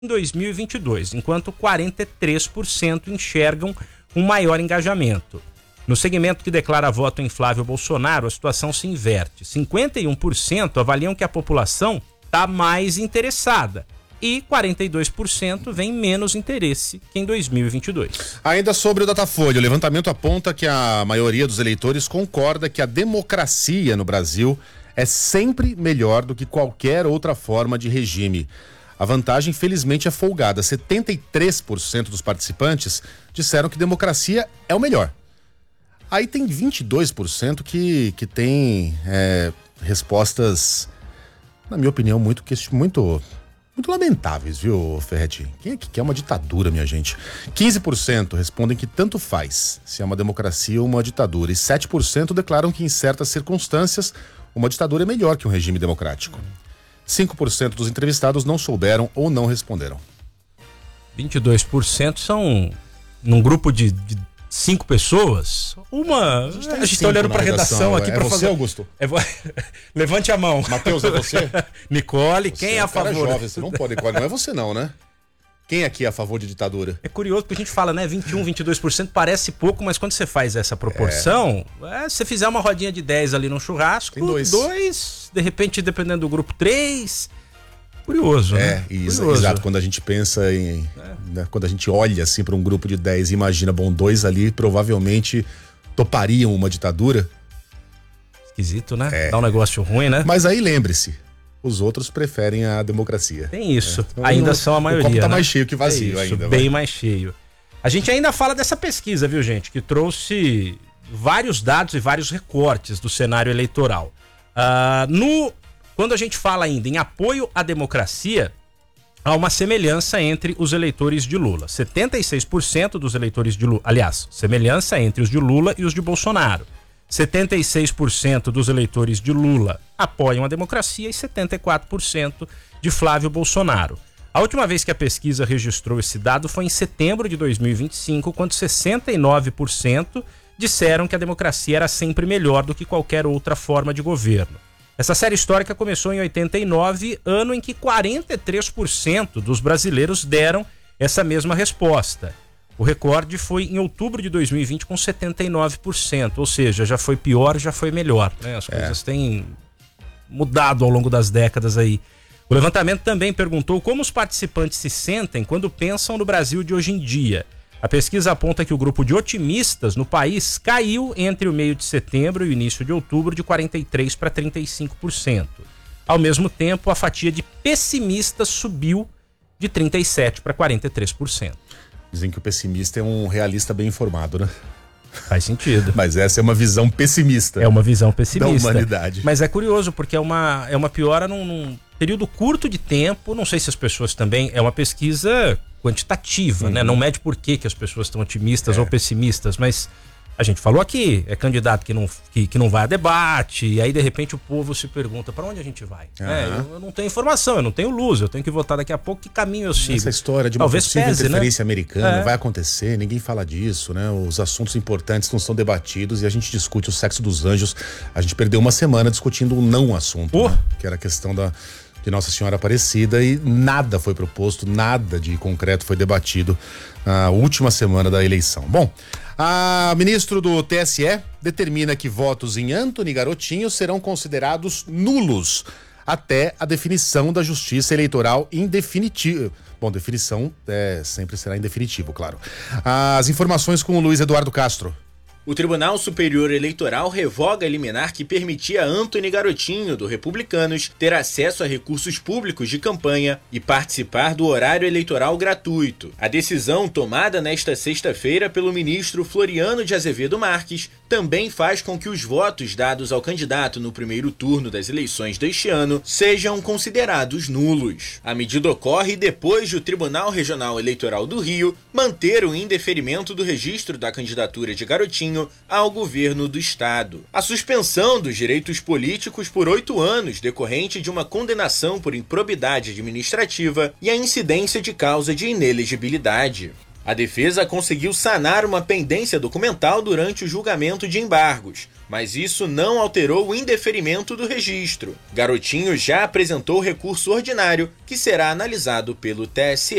em 2022, enquanto 43% enxergam um maior engajamento. No segmento que declara voto em Flávio Bolsonaro, a situação se inverte. 51% avaliam que a população está mais interessada e 42% vem menos interesse que em 2022. Ainda sobre o Datafolha, o levantamento aponta que a maioria dos eleitores concorda que a democracia no Brasil é sempre melhor do que qualquer outra forma de regime. A vantagem, felizmente, é folgada. 73% dos participantes disseram que democracia é o melhor. Aí tem 22% que tem respostas, na minha opinião, muito lamentáveis, viu, Ferretti? Quem é que quer uma ditadura, minha gente? 15% respondem que tanto faz se é uma democracia ou uma ditadura. E 7% declaram que, em certas circunstâncias, uma ditadura é melhor que um regime democrático. 5% dos entrevistados não souberam ou não responderam. 22% são, num grupo de 5 pessoas, a gente tá olhando pra redação aqui pra fazer. Você, Augusto? Levante a mão. Matheus, é você? Nicole, você quem é a favor? Jovem, você não pode, não é você não, né? Quem aqui é a favor de ditadura? É curioso porque a gente fala, né, 21, 22% parece pouco, mas quando você faz essa proporção, se você fizer uma rodinha de 10 ali no churrasco, tem dois, de repente, dependendo do grupo, 3... Curioso, né? Exato. Quando a gente pensa né, quando a gente olha assim para um grupo de 10 e imagina, 2 ali provavelmente topariam uma ditadura. Esquisito, né? Dá um negócio ruim, né? Mas aí lembre-se, os outros preferem a democracia. Tem isso. Então, ainda são a maioria. O copo tá né? mais cheio que vazio ainda. Bem mais cheio. A gente ainda fala dessa pesquisa, viu, gente? Que trouxe vários dados e vários recortes do cenário eleitoral. Quando a gente fala ainda em apoio à democracia, há uma semelhança entre os eleitores de Lula. 76% dos eleitores de Lula, aliás, semelhança entre os de Lula e os de Bolsonaro. 76% dos eleitores de Lula apoiam a democracia e 74% de Flávio Bolsonaro. A última vez que a pesquisa registrou esse dado foi em setembro de 2025, quando 69% disseram que a democracia era sempre melhor do que qualquer outra forma de governo. Essa série histórica começou em 89, ano em que 43% dos brasileiros deram essa mesma resposta. O recorde foi em outubro de 2020 com 79%, ou seja, já foi pior, já foi melhor, né? As coisas têm mudado ao longo das décadas aí. O levantamento também perguntou como os participantes se sentem quando pensam no Brasil de hoje em dia. A pesquisa aponta que o grupo de otimistas no país caiu entre o meio de setembro e o início de outubro de 43% para 35%. Ao mesmo tempo, a fatia de pessimistas subiu de 37% para 43%. Dizem que o pessimista é um realista bem informado, né? Faz sentido. Mas essa é uma visão pessimista. É uma visão pessimista. Da humanidade. Mas é curioso, porque é uma piora num período curto de tempo. Não sei se as pessoas também... É uma pesquisa quantitativa, né? Não mede por que as pessoas estão otimistas ou pessimistas, mas a gente falou aqui, é candidato que não vai a debate, e aí de repente o povo se pergunta, para onde a gente vai? Eu não tenho informação, eu não tenho luz, eu tenho que votar daqui a pouco, que caminho eu sigo? Essa história de uma possível interferência americana vai acontecer, ninguém fala disso, né? Os assuntos importantes não são debatidos e a gente discute o sexo dos anjos. A gente perdeu uma semana discutindo um não assunto, né? Que era a questão de Nossa Senhora Aparecida, e nada foi proposto, nada de concreto foi debatido na última semana da eleição. Bom, a ministro do TSE determina que votos em Antony Garotinho serão considerados nulos até a definição da Justiça Eleitoral em definitivo. Bom, definição sempre será em definitivo, claro. As informações com o Luiz Eduardo Castro. O Tribunal Superior Eleitoral revoga a liminar que permitia a Antony Garotinho, do Republicanos, ter acesso a recursos públicos de campanha e participar do horário eleitoral gratuito. A decisão, tomada nesta sexta-feira pelo ministro Floriano de Azevedo Marques, também faz com que os votos dados ao candidato no primeiro turno das eleições deste ano sejam considerados nulos. A medida ocorre depois do Tribunal Regional Eleitoral do Rio manter o indeferimento do registro da candidatura de Garotinho ao governo do estado. A suspensão dos direitos políticos por 8 anos decorrente de uma condenação por improbidade administrativa e a incidência de causa de inelegibilidade. A defesa conseguiu sanar uma pendência documental durante o julgamento de embargos, mas isso não alterou o indeferimento do registro. Garotinho já apresentou recurso ordinário, que será analisado pelo TSE.